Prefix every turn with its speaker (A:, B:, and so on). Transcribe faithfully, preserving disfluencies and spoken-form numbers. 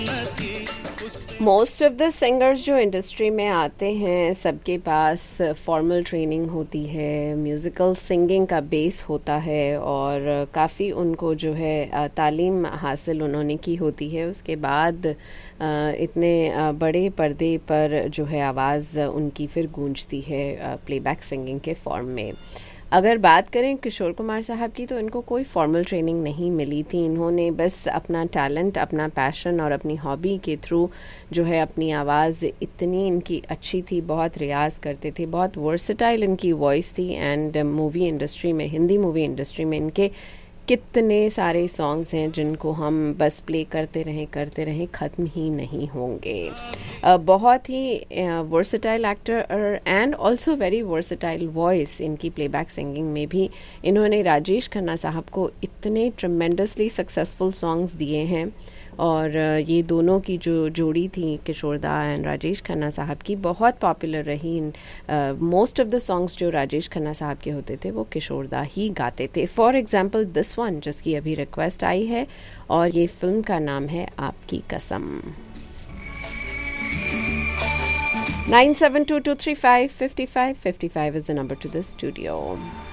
A: Most of the singers जो industry में आते हैं सबके पास फॉर्मल ट्रेनिंग होती है, म्यूज़िकल सिंगिंग का बेस होता है और काफ़ी उनको जो है तालीम हासिल उन्होंने की होती है। उसके बाद इतने बड़े पर्दे पर जो है आवाज़ उनकी फिर गूंजती है प्लेबैक सिंगिंग के फॉर्म में। अगर बात करें किशोर कुमार साहब की तो इनको कोई फॉर्मल ट्रेनिंग नहीं मिली थी। इन्होंने बस अपना टैलेंट, अपना पैशन और अपनी हॉबी के थ्रू जो है अपनी आवाज़ इतनी इनकी अच्छी थी, बहुत रियाज़ करते थे, बहुत वर्सेटाइल इनकी वॉइस थी। एंड मूवी इंडस्ट्री में, हिंदी मूवी इंडस्ट्री में इनके कितने सारे सॉन्ग्स हैं जिनको हम बस प्ले करते रहें करते रहें ख़त्म ही नहीं होंगे। uh, बहुत ही versatile actor and also very versatile voice इनकी प्लेबैक सिंगिंग में भी। इन्होंने राजेश खन्ना साहब को इतने ट्रमेंडसली सक्सेसफुल सॉन्ग्स दिए हैं और ये दोनों की जो जोड़ी थी किशोरदा एंड राजेश खन्ना साहब की बहुत पॉपुलर रही। मोस्ट ऑफ द सॉन्ग्स जो राजेश खन्ना साहब के होते थे वो किशोरदा ही गाते थे। फॉर एग्जांपल दिस वन जिसकी अभी रिक्वेस्ट आई है और ये फिल्म का नाम है आपकी कसम। Nine seven to to three five fifty five fifty five is the number two the studio.